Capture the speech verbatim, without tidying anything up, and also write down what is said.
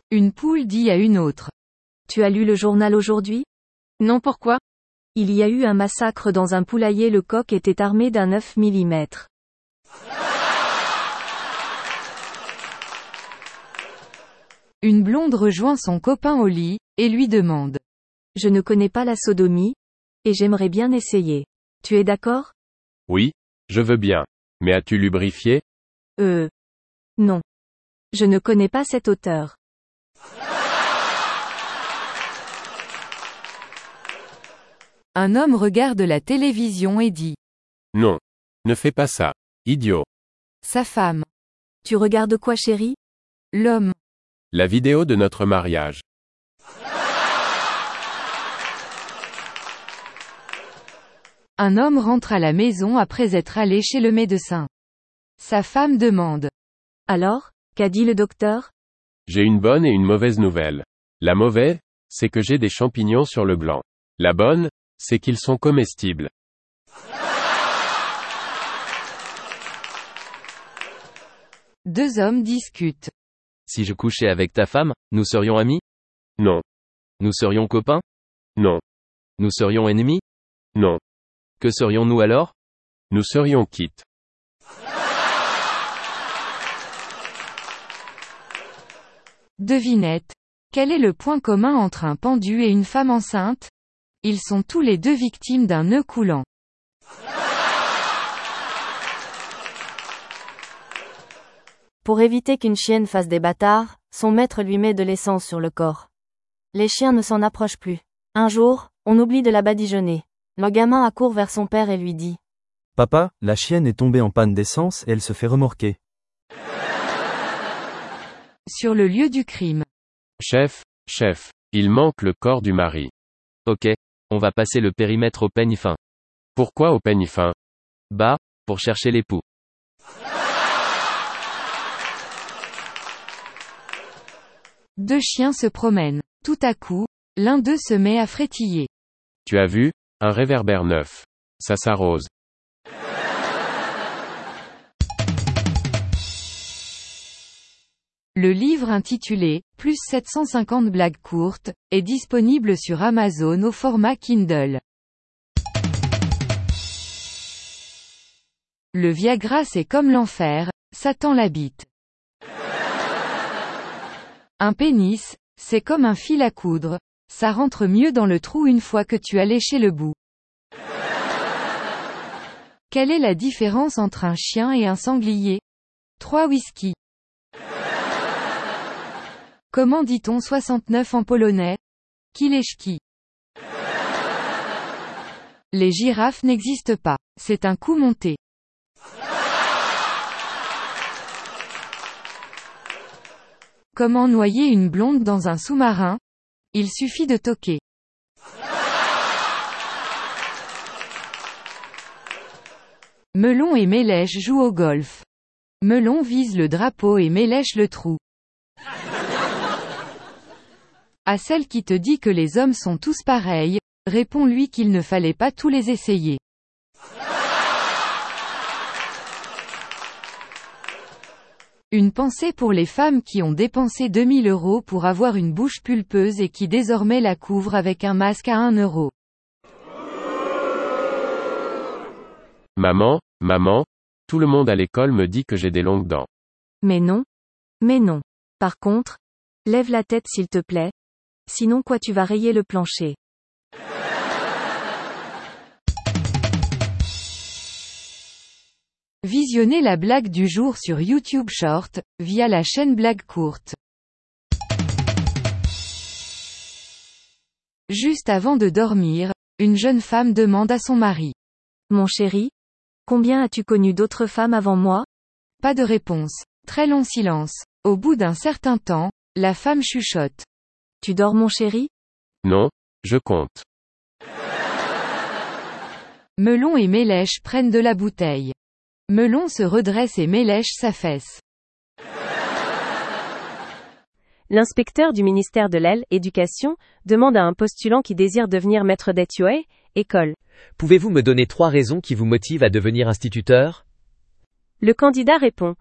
Une poule dit à une autre. Tu as lu le journal aujourd'hui? Non, pourquoi? Il y a eu un massacre dans un poulailler, le coq était armé d'un neuf millimètres. Une blonde rejoint son copain au lit, et lui demande. Je ne connais pas la sodomie, et j'aimerais bien essayer. Tu es d'accord? Oui, je veux bien. Mais as-tu lubrifié? Euh. Non. Je ne connais pas cet auteur. Un homme regarde la télévision et dit. Non. Ne fais pas ça. Idiot. Sa femme. Tu regardes quoi, chérie? L'homme. La vidéo de notre mariage. Un homme rentre à la maison après être allé chez le médecin. Sa femme demande. Alors, qu'a dit le docteur? J'ai une bonne et une mauvaise nouvelle. La mauvaise, c'est que j'ai des champignons sur le blanc. La bonne, c'est qu'ils sont comestibles. Deux hommes discutent. Si je couchais avec ta femme, nous serions amis? Non. Nous serions copains? Non. Nous serions ennemis? Non. Que serions-nous alors? Nous serions quittes. Devinette. Quel est le point commun entre un pendu et une femme enceinte? Ils sont tous les deux victimes d'un nœud coulant. Pour éviter qu'une chienne fasse des bâtards, son maître lui met de l'essence sur le corps. Les chiens ne s'en approchent plus. Un jour, on oublie de la badigeonner. Le gamin accourt vers son père et lui dit. Papa, la chienne est tombée en panne d'essence et elle se fait remorquer. Sur le lieu du crime. Chef, chef, il manque le corps du mari. Ok. On va passer le périmètre au peigne fin. Pourquoi au peigne fin? Bah, pour chercher l'époux. Deux chiens se promènent. Tout à coup, l'un d'eux se met à frétiller. Tu as vu? Un réverbère neuf. Ça s'arrose. Le livre intitulé « Plus sept cent cinquante blagues courtes » est disponible sur Amazon au format Kindle. Le Viagra c'est comme l'enfer, Satan l'habite. Un pénis, c'est comme un fil à coudre, ça rentre mieux dans le trou une fois que tu as léché le bout. Quelle est la différence entre un chien et un sanglier? Trois whisky. Comment dit-on soixante-neuf en polonais? Kileszki. Les girafes n'existent pas. C'est un coup monté. Comment noyer une blonde dans un sous-marin? Il suffit de toquer. Melon et Mélèche jouent au golf. Melon vise le drapeau et Mélèche le trou. À celle qui te dit que les hommes sont tous pareils, réponds-lui qu'il ne fallait pas tous les essayer. Une pensée pour les femmes qui ont dépensé deux mille euros pour avoir une bouche pulpeuse et qui désormais la couvrent avec un masque à un euro. Maman, maman, tout le monde à l'école me dit que j'ai des longues dents. Mais non. Mais non. Par contre, lève la tête s'il te plaît. Sinon quoi tu vas rayer le plancher. Visionnez la blague du jour sur YouTube Short, via la chaîne Blague Courte. Juste avant de dormir, une jeune femme demande à son mari. Mon chéri, combien as-tu connu d'autres femmes avant moi? Pas de réponse. Très long silence. Au bout d'un certain temps, la femme chuchote. Tu dors mon chéri? Non, je compte. Melon et Mélèche prennent de la bouteille. Melon se redresse et Mélèche s'affaisse. L'inspecteur du ministère de l'Éducation demande à un postulant qui désire devenir maître d'école, école. Pouvez-vous me donner trois raisons qui vous motivent à devenir instituteur? Le candidat répond.